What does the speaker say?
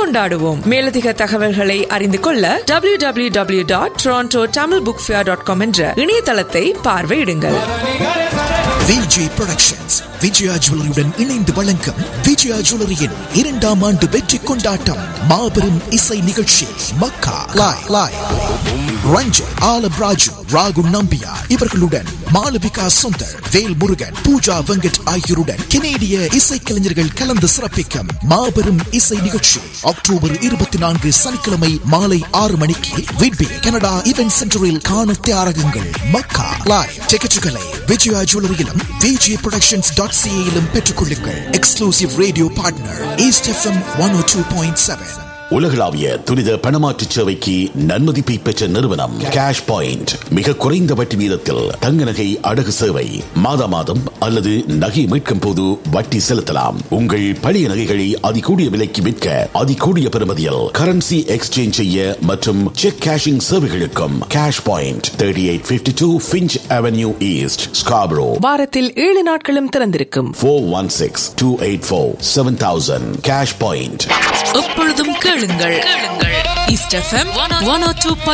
கொண்டாடுவோம். மேலதிக தகவல்களை அறிந்து கொள்ள www.torontotamilbookfair.com என்ற இணையதளத்தை பார்வையிடுங்கள். விஜய் புரொடக்ஷன்ஸ் விஜயா ஜுவல்லரியுடன் இணைந்து வழங்கும் விஜயா ஜுவல்லரியின் 2ஆம் ஆண்டு வெற்றி கொண்டாட்டம் மாபெரும் இசை நிகழ்ச்சி மக்கா லைவ் ரஞ்சன் ஆலம் ராஜு ராகு நம்பியா இவர்களுடன் மாலவிகா சுந்தர் வேல் முருகன் பூஜா வெங்கட் ஆகியோருடன் கெனேடிய இசைக்கலைஞர்கள் கலந்து சிறப்பிக்கும் மாபெரும் இசை நிகழ்ச்சி அக்டோபர் 24 சனிக்கிழமை மாலை 6 மணிக்கு விட்பி கனடா ஈவென்ட் சென்டரில் காண தயாராகுங்கள். மக்கா லைவ் டிக்கெட்டுகளை விஜயா ஜுவல்லரியிலும் விஜய் புரொடக்ஷன்ஸ்.ca இலும் பெற்றுக்கொள்ளுங்கள். Exclusive radio partner east FM 102.7. உலகளாவிய துரித பணமாற்று சேவைக்கு நன்மதிப்பை பெற்ற நிறுவனம் கேஷ் பாயிண்ட். மிக குறைந்த வட்டி வீதத்தில் தங்க நகை அடகு சேவை. மாதா மாதம் அல்லது நகை மீட்கும் போது வட்டி செலுத்தலாம். உங்கள் பழைய நகைகளை அதிகூடிய விலைக்கு விற்க அதிகூடிய பெறுமதியில் கரன்சி எக்ஸ்சேஞ்ச் செய்ய மற்றும் check cashing சேவைகளுக்கும் cash point 3852 Finch Avenue East Scarborough. வாரத்தில் 7 நாட்களும் திறந்திருக்கும். 416-284-7000 கேஷ் பாயிண்ட். எப்பொழுதும் கேளுங்கள். East FM 102.7.